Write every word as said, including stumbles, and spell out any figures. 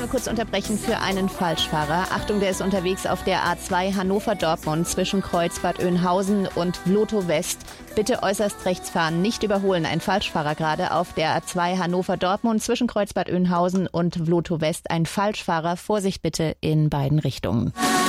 einmal kurz unterbrechen für einen Falschfahrer. Achtung, der ist unterwegs auf der A zwei Hannover-Dortmund zwischen Kreuzbad Oeynhausen und Vlotho West. Bitte äußerst rechts fahren, nicht überholen. Ein Falschfahrer gerade auf der A zwei Hannover-Dortmund zwischen Kreuzbad Oeynhausen und Vlotho West. Ein Falschfahrer. Vorsicht bitte in beiden Richtungen.